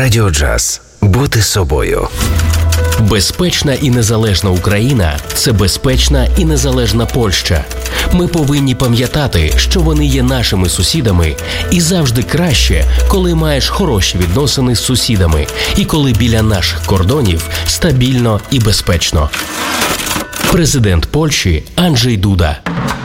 Радіо Джаз. Бути собою. Безпечна і незалежна Україна – це безпечна і незалежна Польща. Ми повинні пам'ятати, що вони є нашими сусідами, і завжди краще, коли маєш хороші відносини з сусідами, і коли біля наших кордонів стабільно і безпечно. Президент Польщі Анджей Дуда.